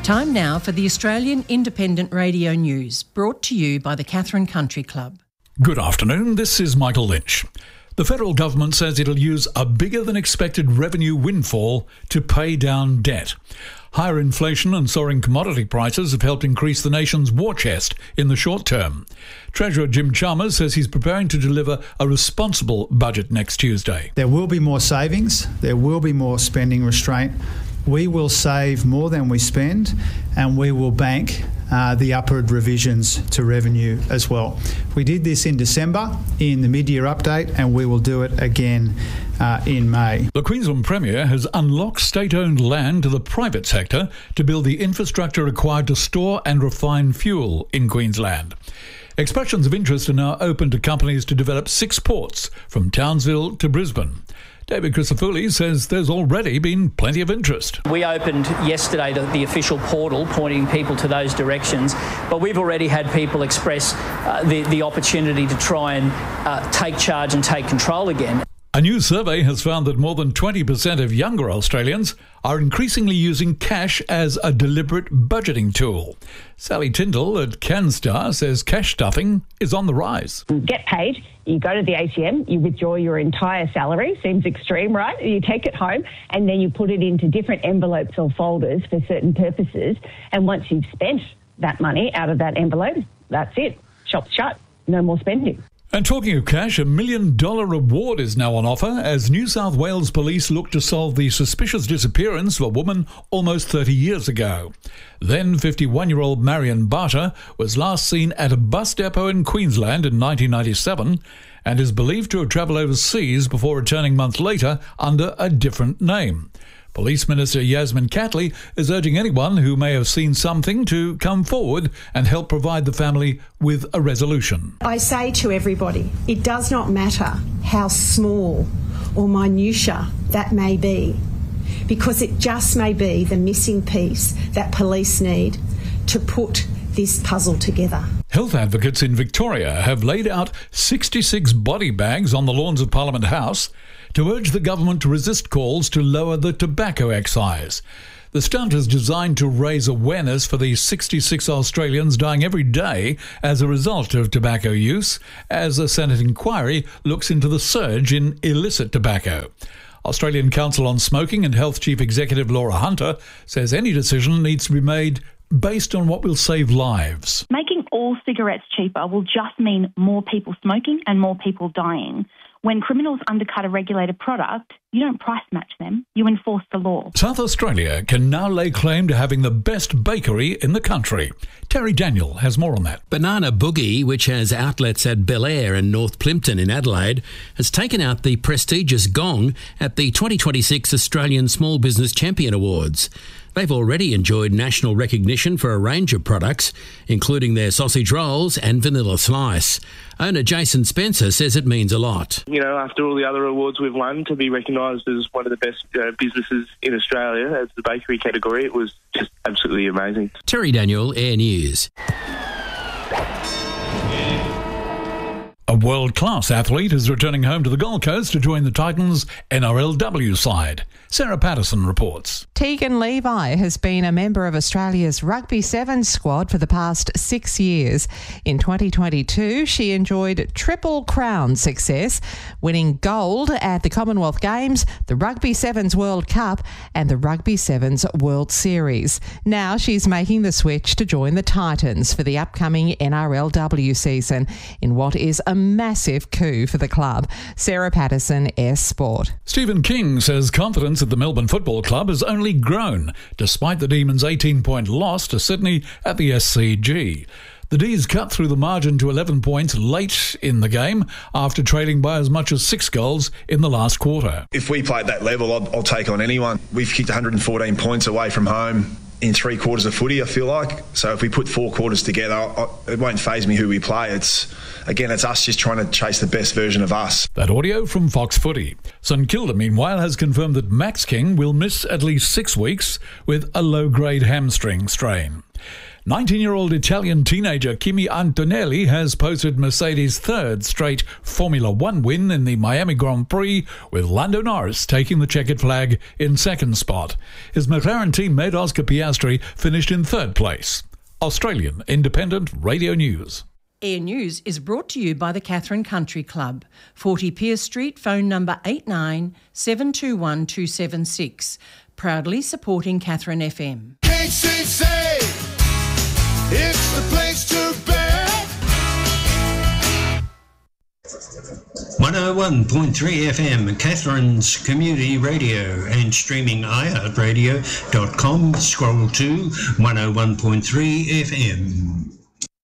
Time now for the Australian Independent Radio News, brought to you by the Katherine Country Club. Good afternoon, this is Michael Lynch. The federal government says it'll use a bigger-than-expected revenue windfall to pay down debt. Higher inflation and soaring commodity prices have helped increase the nation's war chest in the short term. Treasurer Jim Chalmers says he's preparing to deliver a responsible budget next Tuesday. There will be more savings, there will be more spending restraint. We will save more than we spend, and we will bank the upward revisions to revenue as well. We did this in December in the mid-year update, and we will do it again in May. The Queensland Premier has unlocked state-owned land to the private sector to build the infrastructure required to store and refine fuel in Queensland. Expressions of interest are now open to companies to develop 6 ports from Townsville to Brisbane. David Crisafulli says there's already been plenty of interest. We opened yesterday the official portal pointing people to those directions, but we've already had people express the opportunity to try and take charge and take control again. A new survey has found that more than 20% of younger Australians are increasingly using cash as a deliberate budgeting tool. Sally Tyndall at CanStar says cash stuffing is on the rise. You get paid, you go to the ATM, you withdraw your entire salary, seems extreme, right? You take it home and then you put it into different envelopes or folders for certain purposes. And once you've spent that money out of that envelope, that's it. Shop's shut. No more spending. And talking of cash, $1 million reward is now on offer as New South Wales police look to solve the suspicious disappearance of a woman almost 30 years ago. Then 51-year-old Marion Barter was last seen at a bus depot in Queensland in 1997 and is believed to have travelled overseas before returning a month later under a different name. Police Minister Yasmin Catley is urging anyone who may have seen something to come forward and help provide the family with a resolution. I say to everybody, it does not matter how small or minutiae that may be, because it just may be the missing piece that police need to put this puzzle together. Health advocates in Victoria have laid out 66 body bags on the lawns of Parliament House to urge the government to resist calls to lower the tobacco excise. The stunt is designed to raise awareness for the 66 Australians dying every day as a result of tobacco use, as a Senate inquiry looks into the surge in illicit tobacco. Australian Council on Smoking and Health Chief Executive Laura Hunter says any decision needs to be made based on what will save lives. Making all cigarettes cheaper will just mean more people smoking and more people dying. When criminals undercut a regulated product, you don't price match them, you enforce the law. South Australia can now lay claim to having the best bakery in the country. Terry Daniel has more on that. Banana Boogie, which has outlets at Belair and North Plympton in Adelaide, has taken out the prestigious gong at the 2026 Australian Small Business Champion Awards. They've already enjoyed national recognition for a range of products, including their sausage rolls and vanilla slice. Owner Jason Spencer says it means a lot. You know, after all the other awards we've won, to be recognised as one of the best businesses in Australia as the bakery category, it was just absolutely amazing. Terry Daniel, Air News. A world-class athlete is returning home to the Gold Coast to join the Titans' NRLW side. Sarah Patterson reports. Tegan Levi has been a member of Australia's Rugby Sevens squad for the past 6 years. In 2022, she enjoyed Triple Crown success, winning gold at the Commonwealth Games, the Rugby Sevens World Cup and the Rugby Sevens World Series. Now she's making the switch to join the Titans for the upcoming NRLW season in what is a massive coup for the club. Sarah Patterson, S Sport. Stephen King says confidence at the Melbourne Football Club has only grown despite the Demons' 18-point loss to Sydney at the SCG. The D's cut through the margin to 11 points late in the game after trailing by as much as 6 goals in the last quarter. If we play at that level, I'll take on anyone. We've kicked 114 points away from home in 3 quarters of footy, I feel like. So if we put 4 quarters together, it won't faze me who we play. It's us just trying to chase the best version of us. That audio from Fox Footy. St Kilda, meanwhile, has confirmed that Max King will miss at least 6 weeks with a low-grade hamstring strain. 19-year-old Italian teenager Kimi Antonelli has posted Mercedes' third straight Formula One win in the Miami Grand Prix, with Lando Norris taking the checkered flag in second spot. His McLaren teammate Oscar Piastri finished in third place. Australian Independent Radio News. Air News is brought to you by the Katherine Country Club, 40 Pierce Street, phone number 89 721 276. Proudly supporting Katherine FM. KCC, it's the place to be. 101.3 FM, Catherine's Community Radio, and streaming iHeartRadio.com. Scroll to 101.3 FM.